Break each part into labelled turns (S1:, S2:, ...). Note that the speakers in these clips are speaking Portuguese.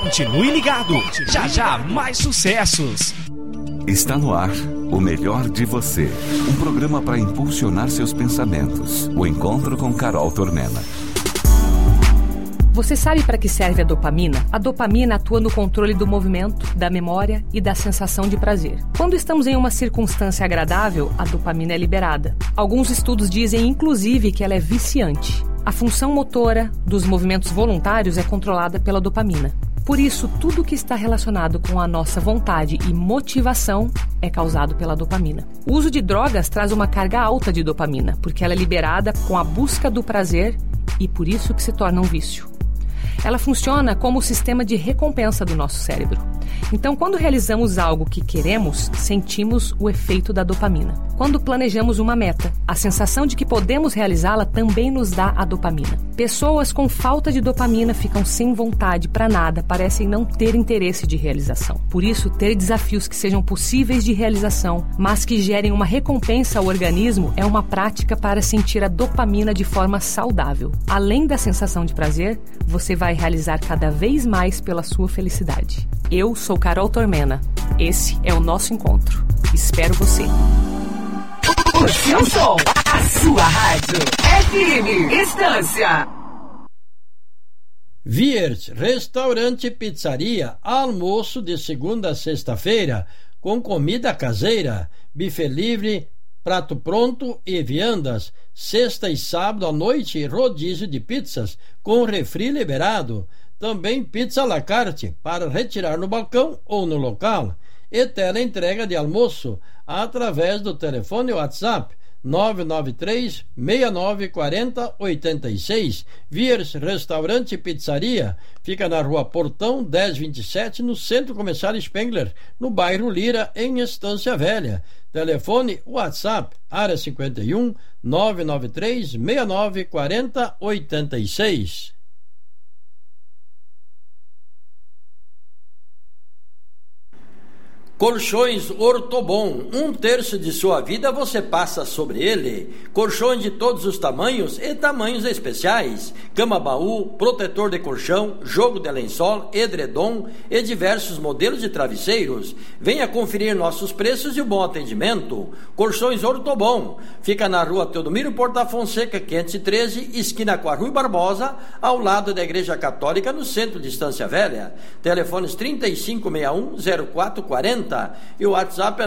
S1: Continue ligado. Já já mais sucessos.
S2: Está no ar O Melhor de Você, um programa para impulsionar seus pensamentos. O encontro com Carol Tormena.
S3: Você sabe para que serve a dopamina? A dopamina atua no controle do movimento, da memória e da sensação de prazer. Quando estamos em uma circunstância agradável, a dopamina é liberada. Alguns estudos dizem, inclusive, que ela é viciante. A função motora dos movimentos voluntários é controlada pela dopamina. Por isso, tudo que está relacionado com a nossa vontade e motivação é causado pela dopamina. O uso de drogas traz uma carga alta de dopamina, porque ela é liberada com a busca do prazer e por isso que se torna um vício. Ela funciona como o sistema de recompensa do nosso cérebro. Então, quando realizamos algo que queremos, sentimos o efeito da dopamina. Quando planejamos uma meta, a sensação de que podemos realizá-la também nos dá a dopamina. Pessoas com falta de dopamina ficam sem vontade para nada, parecem não ter interesse de realização. Por isso, ter desafios que sejam possíveis de realização, mas que gerem uma recompensa ao organismo, é uma prática para sentir a dopamina de forma saudável. Além da sensação de prazer, você vai realizar cada vez mais pela sua felicidade. Eu sou Carol Tormena. Esse é o nosso encontro. Espero você.
S4: O seu som, a sua rádio. FM Estância.
S5: Viers, restaurante e pizzaria, almoço de segunda a sexta-feira, com comida caseira, buffet livre, prato pronto e viandas. Sexta e sábado à noite, rodízio de pizzas, com refri liberado. Também pizza à la carte, para retirar no balcão ou no local. E teleentrega de almoço, através do telefone WhatsApp 993 69 40 86. Viers Restaurante e Pizzaria fica na Rua Portão 1027, no Centro Comercial Spengler, no bairro Lira, em Estância Velha. Telefone WhatsApp área 51 993 69 40 86. Colchões Ortobon, 1/3 de sua vida você passa sobre ele. Colchões de todos os tamanhos e tamanhos especiais. Cama-baú, protetor de colchão, jogo de lençol, edredom e diversos modelos de travesseiros. Venha conferir nossos preços e o bom atendimento. Colchões Ortobon, fica na Rua Teodomiro Porta Fonseca, 513, esquina com a Rui Barbosa, ao lado da Igreja Católica, no centro de Estância Velha. Telefones 3561-0440 e o WhatsApp é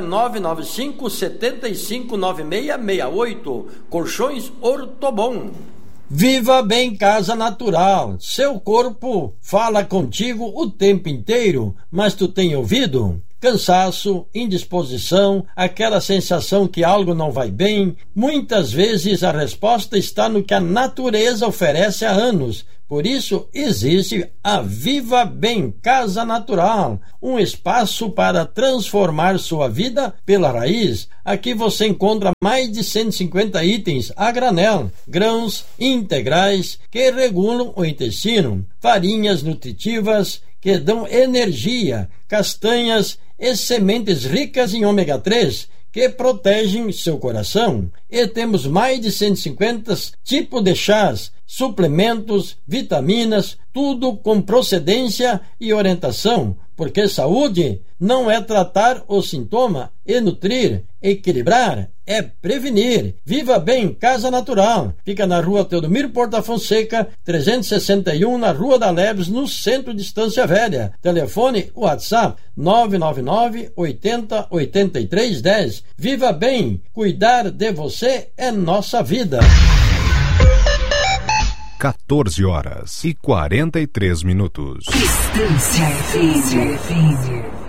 S5: 995-759668. Colchões Ortobon. Viva Bem Casa Natural. Seu corpo fala contigo o tempo inteiro, mas tu tem ouvido? Cansaço, indisposição, aquela sensação que algo não vai bem. Muitas vezes a resposta está no que a natureza oferece há anos. Por isso existe a Viva Bem Casa Natural, um espaço para transformar sua vida pela raiz. Aqui você encontra mais de 150 itens a granel, grãos integrais que regulam o intestino, farinhas nutritivas que dão energia, castanhas e sementes ricas em ômega 3 que protegem seu coração. E temos mais de 150 tipos de chás, suplementos, vitaminas, tudo com procedência e orientação, porque saúde não é tratar o sintoma e nutrir, equilibrar, é prevenir. Viva Bem Casa Natural, fica na Rua Teodomiro Porta Fonseca, 361, na Rua da Leves, no centro de Estância Velha. Telefone WhatsApp 999 80 83 10. Viva Bem, cuidar de você é nossa vida.
S6: 14h43.
S4: Estância FM.